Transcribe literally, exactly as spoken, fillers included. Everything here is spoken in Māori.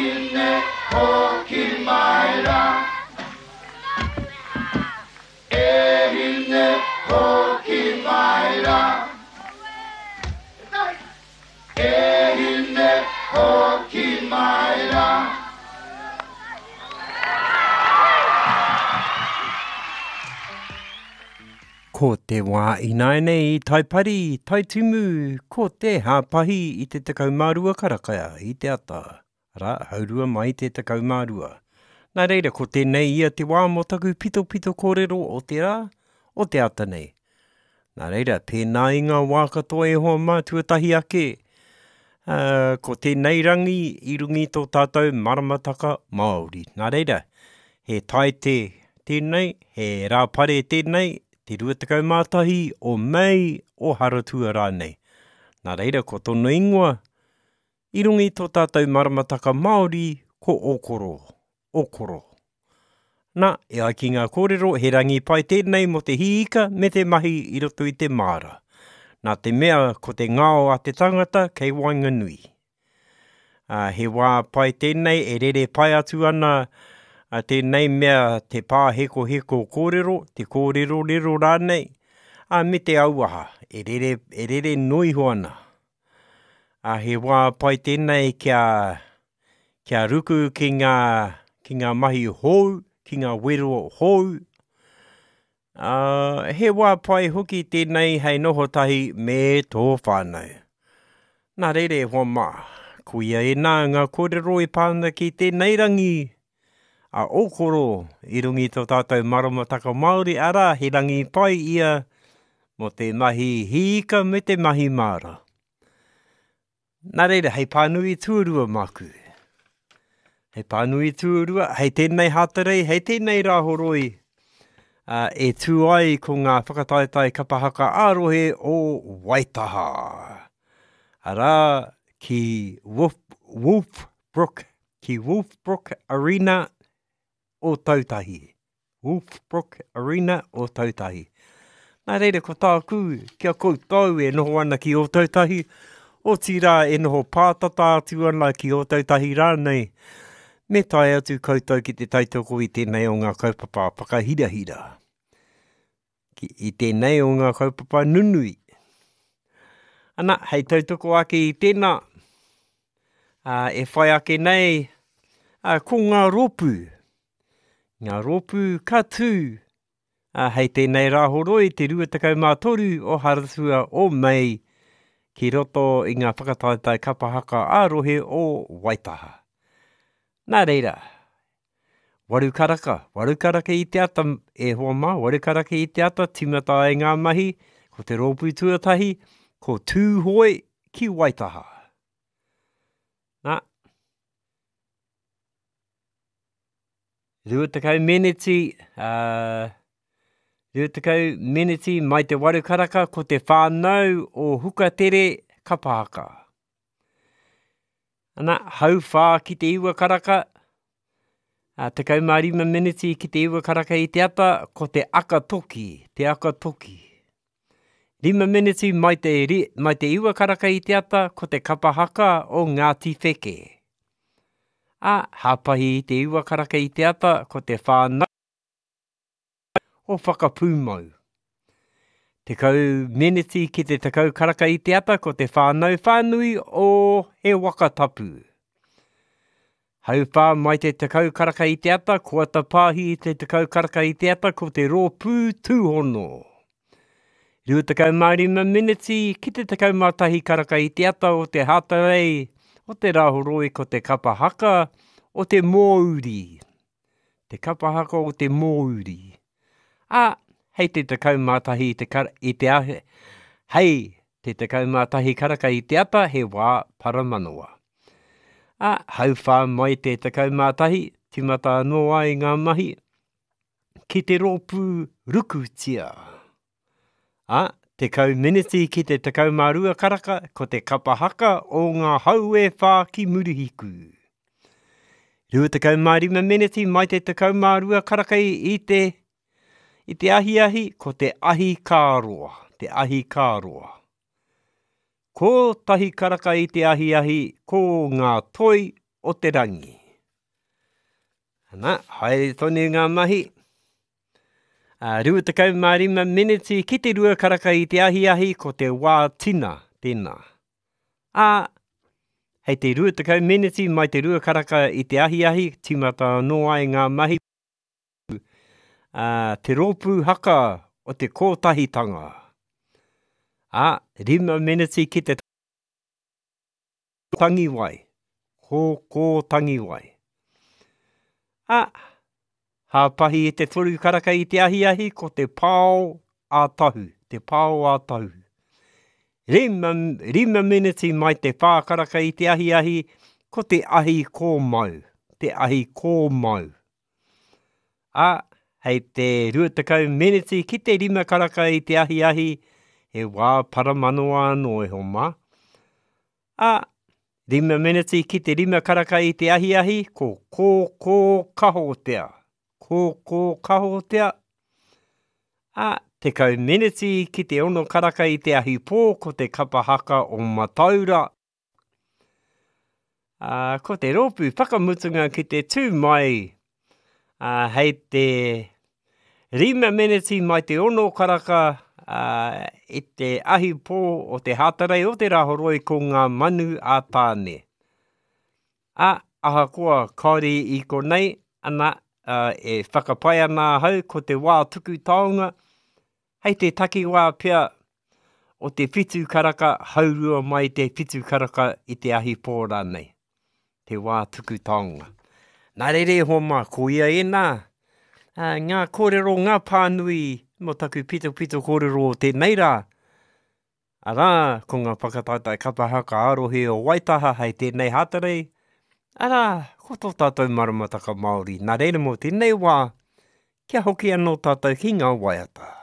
hine hoki mai rā. E hine hoki mai rā. E hine hoki mai rā. Ko te wā ina nei tai pari, tai tumu, ko te hāpahi i te tekau mārua karakaya i te ata. Ra, haurua mai te tekau mārua. Nā reira, ko tēnei ia te wā mo taku pito pito kōrero o te rā, o te ata nei. Nā reira, pēnā i ngā wā katoa e hoa mā tuatahi ake. Uh, ko tēnei rangi i rungi tō tātou maramataka Māori. Nā reira, he tai te tēnei, he rāpare tēnei, te ruatakau mātahi o Mei o Haratua rānei. Nā reira, ko tono ingoa, i rungi tō tātou maramataka Māori, ko okoro, okoro. Nā, e ai ki ngā kōrero, he rangi pai tēnei mo te hiika me te mahi i roto i te māra. Nā te mea ko te ngāo a te tangata kei Wainganui. Uh, he wā pai tēnei, e rere pai atu ana, a tēnei mea te pā heko heko kōrero, te kōrero rero rānei, a me te auaha, e rere, e rere noi hoana. A he wā pai tēnei kia, kia ruku ki ngā, ki ngā mahi hou, ki ngā wero hou. Uh, he wā pai hoki tēnei hei noho tahi me tō whānau. Nā rere hoa mā, kuia e nā ngā kōrero e pāna ki tēnei rangi, a okoro i rungi tō tātou maramataka Māori, ara he rangi pai ia mo te mahi hika me te mahi māra. Nā reira, hei pānui tuarua māku. Hei pānui tuarua, hei tēnei hātarei, hei tēnei rāhoroi, uh, e tū ai ko ngā whakataetai kapahaka ārohe o Waitaha. Ara ki Wolf, Wolfbrook, ki Wolfbrook Arena o Tautahi. Wolfbrook Arena o Tautahi. Nā reira, ko tāku, kia koutou e noho ana ki o Tautahi, o tira e noho pātata atu ana ki o Tautahi rānei. Me tai atu koutou ki te tautoko i tēnei o ngā kaupapa pakahirahira. Ki, I tēnei o ngā kaupapa nunui. Ana, hei tautoko ake i tēnā, uh, e whai ake nei, uh, ko ngā ropu. Ngā ropu katu, uh, hei tēnei rāhoroi te ruatakau mātoru o Haratua o Mei, ki roto i ngā whakataetai kapahaka ārohe o Waitaha. Nā reira, warukaraka, warukaraka i te ata e hoa mā, warukaraka i te ata, timata e ngā mahi, ko te ropu tuatahi, ko tūhoi ki Waitaha. Nā, ruatakau meneti, uh, ruatakau meneti mai te warukaraka ko te whānau o Hukatere kapahaka. Ana, hau whā ki te iwa karaka, uh, te kaumārima meneti ki te iwa karaka i te ata, ko te akatoki, te akatoki. Rima meneti mai te, mai te iwa karaka i te ata, ko te kapahaka o Ngāti Wheke. A, hāpahi i te iwa karaka i te ata, ko te whānau o whakapūmau. Te kau meneti ki te takau karaka i te ata, ko te whānau whānui o he wakatapu. Hau whā mai te takau karaka i te ata, ko ata pāhi i te takau karaka i te ata, ko te rōpū tūhono. Ruatakau mārima meneti ki te takau mātahi karaka i te ata o te hātarei, o te rāhoroi ko te kapahaka o te mōuri. Te kapahaka o te mōuri. A, hei te takau mātahi i te, kar, i te ahe. Hei, te takau mātahi karaka i te ata he wā paramanoa. A, hau whā mai te takau mātahi, timata anō ai ngā mahi, ki te rōpū rukutia. A, te kau meneti ki te takau mārua karaka, ko te kapahaka o ngā haue whā ki Murihiku. Rua te kau mārima meneti mai te takau mārua karaka i te, i te ahi ahi, ko te ahi kāroa, te ahi kāroa. Ko tahi karaka i te ahi ahi, ko ngā toi o te rangi. Ana, haere tonu ngā mahi. Uh, rua tekau mā rima miniti ki te rua karaka i te ahi ahi ko te wā tina tēnā. A, hei te rua tekau miniti mai te rua karaka i te ahi ahi, timata no ai ngā mahi. Uh, te rōpū haka o te kōtahitanga. A, rima miniti ki te tangi wai. Ko ko tangi wai. A, hāpahi e te toru karaka i te ahi ahi ko te pāo ātahu. Te pāo ātahu. Rima, rima miniti mai te pā karaka i te ahi ahi ko te ahi kō mau. Te ahi kō mau. A, hei te ruatakau miniti ki te rima karaka i te ahi ahi he wā paramanoa no e homa. A, rima miniti ki te rima karaka i te ahi ahi ko kō kō kahotea. Kō kō kahotea. A, te kau miniti ki te ono karaka i te ahi pō ko te kapahaka o Mataura. A, ko te rōpū whakamutunga ki te tū mai. A, hei te rima miniti mai te ono karaka uh, i te ahi pō o te hātarei o te rahoroi ko ngā manu a tāne. A, aha koa kaore i ko nei, ana uh, e whakapai ana hau ko te wā tuku taonga, hei te takiwā pia o te whitu karaka haurua mai te whitu karaka i te ahi pō rānei. Te wā tuku taonga. Nā rere homa, ko ia e nā. Uh, ngā kōrero, ngā pānui, mo taku pito pito kōrero o tēnei rā. Arā, ko ngā whakataitai kapahaka arohe o Waitaha hei tēnei hātarei. Arā, ko tō tātou maramataka Māori. Nā reira mo tēnei wā, kia hoki anō tātou ki ngā waiata.